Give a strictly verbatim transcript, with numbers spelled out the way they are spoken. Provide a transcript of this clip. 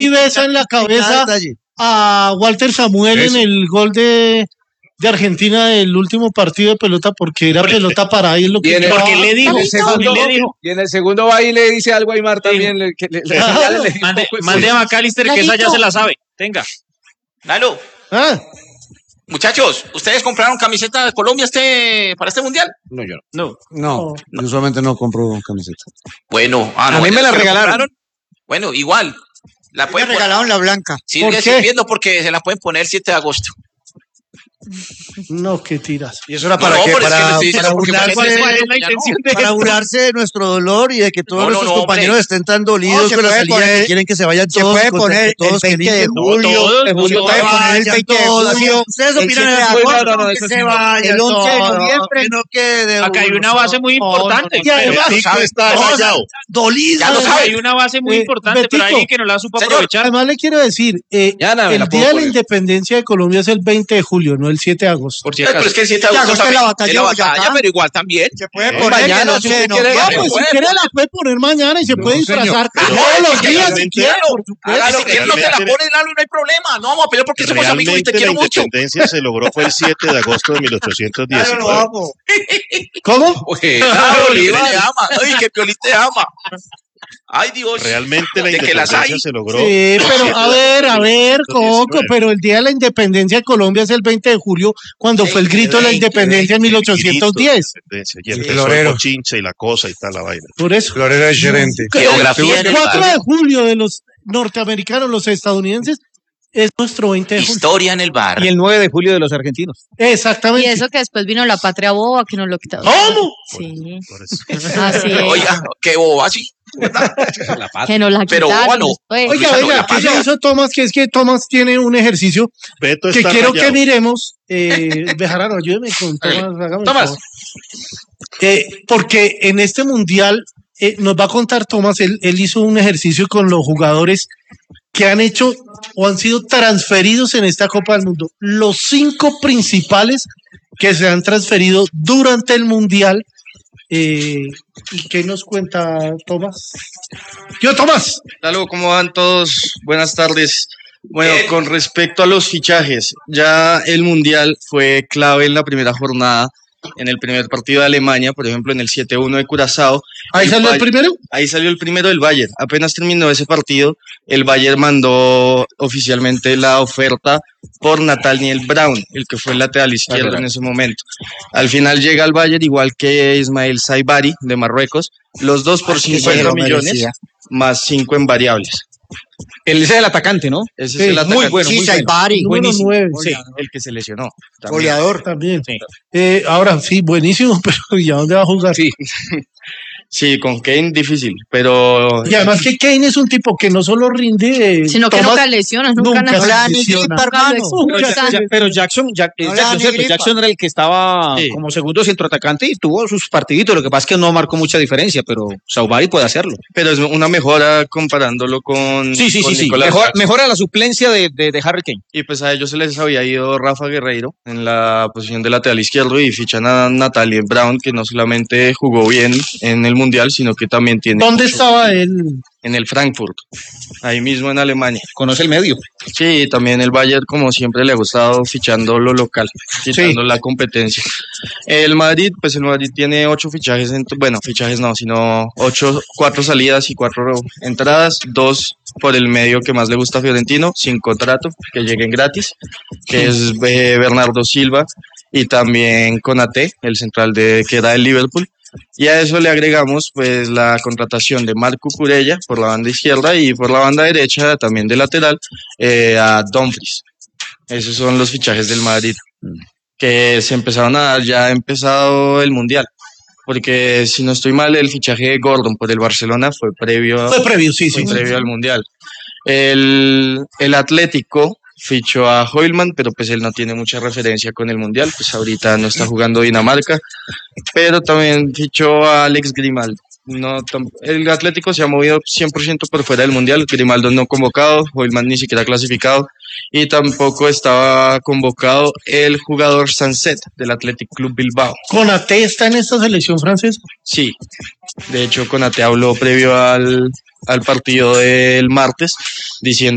besa en la cabeza a Walter Samuel en el gol de, de Argentina del último partido de pelota porque era pelota para ahí es lo que Viene, porque le dijo, el segundo, le dijo. Y en el segundo va y le dice algo a Aymar también. Le, que le, claro. le, le, mande, pues, mande a McAllister que esa ya se la sabe. Tenga. Lalo. ¿Ah? Muchachos, ¿ustedes compraron camiseta de Colombia este para este mundial? No, yo no. No, no. Yo solamente no compro camiseta. Bueno, ah, no, a mí me la regalaron. Compraron? Bueno, igual. La me regalaron por... la blanca. Sigue sirviendo porque se la pueden poner el siete de agosto. No, qué tiras. ¿Y eso era para no, qué? No, para, es que para, burlarse, ¿cuál es la intención de para burlarse de nuestro dolor y de que todos no, nuestros no, compañeros hombre. estén tan dolidos no, con la salida poner, que quieren que se vayan se todos. Se puede poner todos el veinte de julio. El julio puede poner el veinte de julio. Ustedes opinan de agosto, no, no, eso se vaya. El once de noviembre. No quede. Acá hay una base muy importante. Y además está rayado. Dolido. Hay una base muy importante, pero hay alguien que no la supo aprovechar. Además le quiero decir, el Día de la Independencia de Colombia es el veinte de julio, no el siete de agosto. Por si acaso. Pero es que el siete de agosto es la batalla, la batalla pero igual también. Se puede poner mañana, no sé, no. Pues si quiere la puede poner mañana y se puede disfrazar todos los días si quiere. Hágalo, que no te la pone Lalo y no hay problema. No vamos a pelear porque somos amigos y te quiero mucho. La independencia se logró fue el siete de agosto de mil ochocientos diecinueve. ¿Cómo? Claro, Bolívar te ama. Ay, que Piolín te ama. Ay, Dios. Realmente la independencia se logró. Sí, pero a ver, a ver, Coco, pero el Día de la Independencia de Colombia es el veinte de julio, cuando sí, fue el grito de la independencia en mil ochocientos diez. Y empezó sí, el cochinche y la cosa y tal, la vaina. Por eso. Florero es gerente. El cuatro de julio de los norteamericanos, los estadounidenses, es nuestro veinte de julio. Historia en el bar. Y el nueve de julio de los argentinos. Exactamente. Y eso que después vino la patria boba, que nos lo quitaron. ¿Cómo? Sí. Así es. Oiga, qué boba, sí. Que nos la pero quitaron bueno, después. Oiga, venga, ¿qué se hizo Tomás? Que es que Tomás tiene un ejercicio Beto que está quiero rayado. que miremos. Eh, Bejarano, ayúdeme con Tomás. Hágame Tomás. Eh, porque en este mundial eh, nos va a contar Tomás, él, él hizo un ejercicio con los jugadores que han hecho o han sido transferidos en esta Copa del Mundo. Los cinco principales que se han transferido durante el mundial. Eh, ¿Y qué nos cuenta Tomás? Yo, Tomás. Lalo, ¿cómo van todos? Buenas tardes. Bueno, eh. con respecto a los fichajes, ya el Mundial fue clave en la primera jornada. En el primer partido de Alemania, por ejemplo, en el siete uno de Curazao. ¿Ahí el salió el primero? Ahí salió el primero del Bayern. Apenas terminó ese partido, el Bayern mandó oficialmente la oferta por Nathaniel Brown, el que fue el lateral izquierdo en ese momento. Al final llega al Bayern, igual que Ismael Saibari, de Marruecos, los dos por cincuenta millones, más cinco en variables. Él es el atacante, ¿no? Ese sí, es el atacante. Muy bueno, sí, muy Saibari. Número nueve. Sí, el que se lesionó. También. Goleador también. Sí. Eh, ahora sí, buenísimo, pero ¿y a dónde va a jugar? Sí. Sí, con Kane difícil, pero... Y además que Kane es un tipo que no solo rinde... Sino que Tomás, nunca lesiona, nunca, nunca nunca lesiona. Pero, ya, pero Jackson, Jack, no Jackson, cierto, Jackson era el que estaba sí. como segundo centroatacante y tuvo sus partiditos, lo que pasa es que no marcó mucha diferencia, pero Saibari puede hacerlo. Pero es una mejora comparándolo con... Sí, sí, con sí, sí. Mejor, mejora la suplencia de, de, de Harry Kane. Y pues a ellos se les había ido Rafa Guerreiro en la posición de lateral izquierdo y fichan a Nathaniel Brown, que no solamente jugó bien en el Mundial, sino que también tiene... ¿Dónde mucho, estaba él? En el Frankfurt, ahí mismo en Alemania. ¿Conoce el medio? Sí, también el Bayern, como siempre, le ha gustado fichando lo local, quitando sí. la competencia. El Madrid, pues el Madrid tiene ocho fichajes, en, bueno, fichajes no, sino ocho, cuatro salidas y cuatro entradas, dos por el medio que más le gusta a Fiorentino, sin contrato, que lleguen gratis, que es eh, Bernardo Silva, y también Konaté, el central de que era del Liverpool. Y a eso le agregamos pues la contratación de Marco Cucurella por la banda izquierda y por la banda derecha también de lateral eh, a Dumfries. Esos son los fichajes del Madrid que se empezaron a dar, ya ha empezado el Mundial. Porque si no estoy mal, el fichaje de Gordon por el Barcelona fue previo, fue previo, sí, fue sí, previo sí. al Mundial. El, el Atlético fichó a Hoylman, pero pues él no tiene mucha referencia con el Mundial, pues ahorita no está jugando Dinamarca, pero también fichó a Alex Grimaldo. No, el Atlético se ha movido cien por ciento por fuera del Mundial, Grimaldo no convocado, Hoylman ni siquiera clasificado, y tampoco estaba convocado el jugador Sanset del Athletic Club Bilbao. ¿Konaté está en esta selección francesa? Sí, de hecho Konaté habló previo al, al partido del martes, diciendo